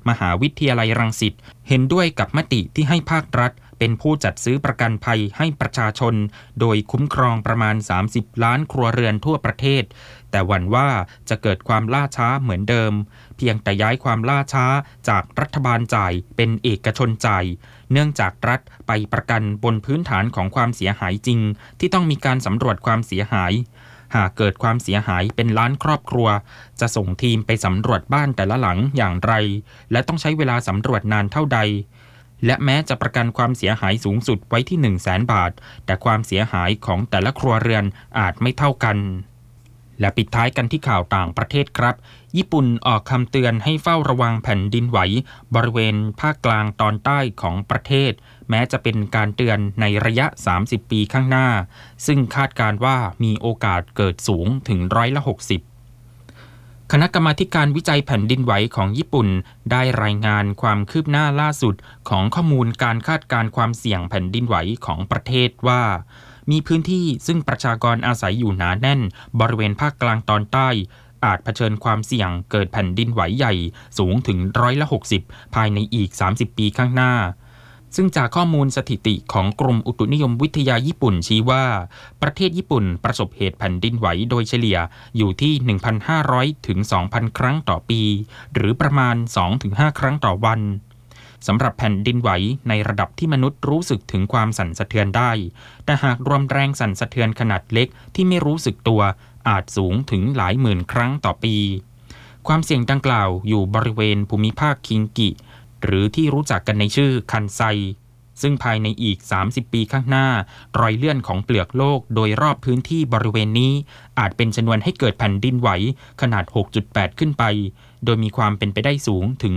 มหาวิทยาลัยรังสิตเห็นด้วยกับมติที่ให้ภาครัฐเป็นผู้จัดซื้อประกันภัยให้ประชาชนโดยคุ้มครองประมาณ30ล้านครัวเรือนทั่วประเทศแต่หวั่นว่าจะเกิดความล่าช้าเหมือนเดิมเพียงแต่ย้ายความล่าช้าจากรัฐบาลจ่ายเป็นเอกชนจ่ายเนื่องจากรัฐไปประกันบนพื้นฐานของความเสียหายจริงที่ต้องมีการสำรวจความเสียหายหากเกิดความเสียหายเป็นล้านครอบครัวจะส่งทีมไปสำรวจบ้านแต่ละหลังอย่างไรและต้องใช้เวลาสำรวจนานเท่าใดและแม้จะประกันความเสียหายสูงสุดไว้ที่ 100,000 บาทแต่ความเสียหายของแต่ละครัวเรือนอาจไม่เท่ากันและปิดท้ายกันที่ข่าวต่างประเทศครับญี่ปุ่นออกคำเตือนให้เฝ้าระวังแผ่นดินไหวบริเวณภาคกลางตอนใต้ของประเทศแม้จะเป็นการเตือนในระยะ30ปีข้างหน้าซึ่งคาดการว่ามีโอกาสเกิดสูงถึง60%คณะกรรมาการวิจัยแผ่นดินไหวของญี่ปุ่นได้รายงานความคืบหน้าล่าสุดของข้อมูลการคาดการณ์ความเสี่ยงแผ่นดินไหวของประเทศว่ามีพื้นที่ซึ่งประชากรอาศัยอยู่หนาแน่นบริเวณภาคกลางตอนใต้อาจเผชิญความเสี่ยงเกิดแผ่นดินไหวใหญ่สูงถึง60%ภายในอีก30ปีข้างหน้าซึ่งจากข้อมูลสถิติของกรมอุตุนิยมวิทยาญี่ปุ่นชี้ว่าประเทศญี่ปุ่นประสบเหตุแผ่นดินไหวโดยเฉลี่ยอยู่ที่ 1,500 ถึง 2,000 ครั้งต่อปีหรือประมาณ 2-5 ครั้งต่อวันสำหรับแผ่นดินไหวในระดับที่มนุษย์รู้สึกถึงความสั่นสะเทือนได้แต่หากรวมแรงสั่นสะเทือนขนาดเล็กที่ไม่รู้สึกตัวอาจสูงถึงหลายหมื่นครั้งต่อปีความเสี่ยงดังกล่าวอยู่บริเวณภูมิภาคคิงกิหรือที่รู้จักกันในชื่อคันไซซึ่งภายในอีก30ปีข้างหน้ารอยเลื่อนของเปลือกโลกโดยรอบพื้นที่บริเวณนี้อาจเป็นชนวนให้เกิดแผ่นดินไหวขนาด 6.8 ขึ้นไปโดยมีความเป็นไปได้สูงถึง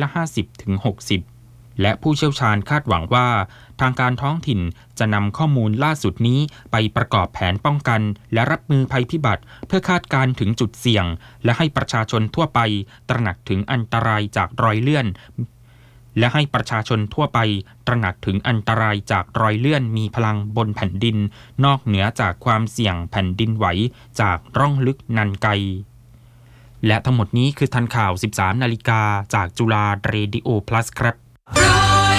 50-60%และผู้เชี่ยวชาญคาดหวังว่าทางการท้องถิ่นจะนำข้อมูลล่าสุดนี้ไปประกอบแผนป้องกันและรับมือภัยพิบัติเพื่อคาดการณ์ถึงจุดเสี่ยงและให้ประชาชนทั่วไปตระหนักถึงอันตรายจากรอยเลื่อนและให้ประชาชนทั่วไปตระหนักถึงอันตรายจากรอยเลื่อนมีพลังบนแผ่นดินนอกเหนือจากความเสี่ยงแผ่นดินไหวจากร่องลึกนันไกและทั้งหมดนี้คือทันข่าว 13 นาฬิกาจากจุฬาเรดิโอพลัสครับ